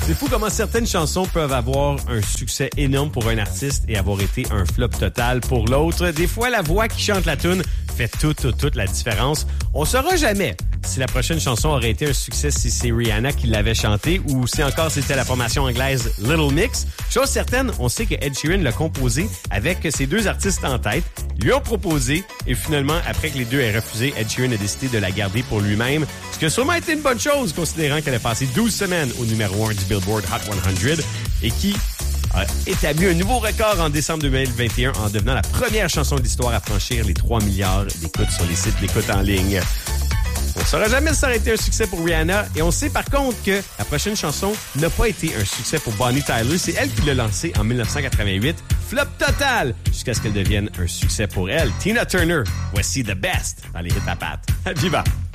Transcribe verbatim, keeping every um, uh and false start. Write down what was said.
C'est fou comment certaines chansons peuvent avoir un succès énorme pour un artiste et avoir été un flop total pour l'autre. Des fois, la voix qui chante la tune fait toute, toute, toute la différence. On saura jamais si la prochaine chanson aurait été un succès si c'est Rihanna qui l'avait chantée ou si encore c'était la formation anglaise Little Mix. Chose certaine, on sait que Ed Sheeran l'a composé avec ces deux artistes en tête, lui ont proposé et finalement, après que les deux aient refusé, Ed Sheeran a décidé de la garder pour lui-même. Ce qui a sûrement été une bonne chose considérant qu'elle a passé douze semaines au numéro un du Billboard Hot cent et qui a établi un nouveau record en décembre deux mille vingt et un en devenant la première chanson de l'histoire à franchir les trois milliards d'écoutes sur les sites d'écoute en ligne. On ne saura jamais si ça aurait été un succès pour Rihanna. Et on sait par contre que la prochaine chanson n'a pas été un succès pour Bonnie Tyler. C'est elle qui l'a lancée en dix-neuf cent quatre-vingt-huit. Flop total jusqu'à ce qu'elle devienne un succès pour elle. Tina Turner, voici The Best dans les hits à pattes. Viva!